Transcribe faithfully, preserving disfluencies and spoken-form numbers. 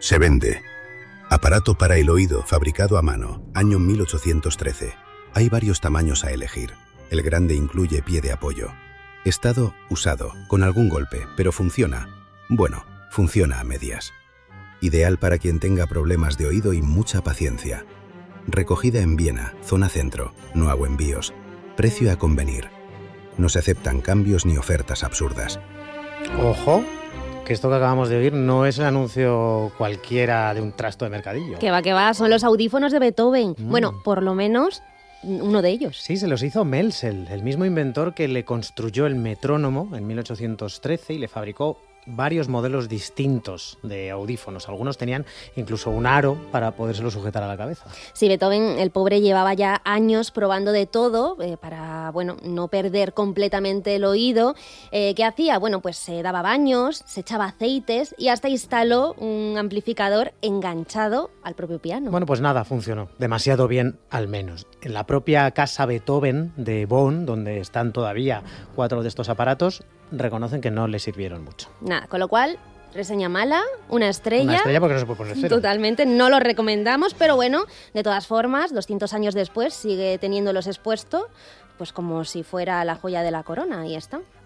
Se vende. Aparato para el oído, fabricado a mano, año mil ochocientos trece. Hay varios tamaños a elegir. El grande incluye pie de apoyo. Estado usado, con algún golpe, pero funciona. Bueno, funciona a medias. Ideal para quien tenga problemas de oído y mucha paciencia. Recogida en Viena, zona centro. No hago envíos. Precio a convenir. No se aceptan cambios ni ofertas absurdas. Ojo, que esto que acabamos de oír no es el anuncio cualquiera de un trasto de mercadillo. Que va, que va, son los audífonos de Beethoven. Mm. Bueno, por lo menos uno de ellos. Sí, se los hizo Melsel, el mismo inventor que le construyó el metrónomo en mil ochocientos trece y le fabricó varios modelos distintos de audífonos. Algunos tenían incluso un aro para podérselo sujetar a la cabeza. Sí, Beethoven, el pobre, llevaba ya años probando de todo eh, para, bueno, no perder completamente el oído. Eh, ¿Qué hacía? Bueno, pues se daba baños, se echaba aceites y hasta instaló un amplificador enganchado al propio piano. Bueno, pues nada, funcionó. Demasiado bien, al menos. En la propia casa Beethoven de Bonn, donde están todavía cuatro de estos aparatos, reconocen que no le sirvieron mucho. Nada, con lo cual, reseña mala, una estrella. Una estrella porque no se puede poner cero. Totalmente, no lo recomendamos, pero bueno, de todas formas, doscientos años después sigue teniéndolos expuestos, pues como si fuera la joya de la corona, ahí está.